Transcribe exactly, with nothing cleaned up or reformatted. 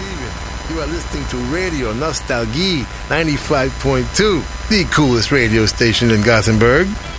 Steven. You are listening to Radio Nostalgie ninety-five point two, the coolest radio station in Gothenburg.